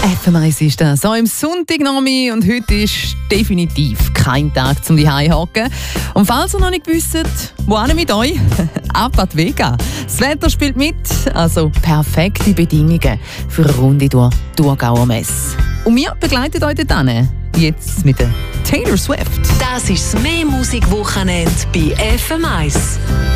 FM1 ist das. So im Sonntagnachmittag und heute ist definitiv kein Tag zum Zuhause-hocken. Und falls ihr noch nicht wisst, wohin mit euch? Ab ad Vega. Das Wetter spielt mit, also perfekte Bedingungen für eine Runde durch Thurgauer Messe. Und wir begleiten euch dorthin. Jetzt mit der Taylor Swift. Das ist das Mehr Musik-Wochenende bei FM1.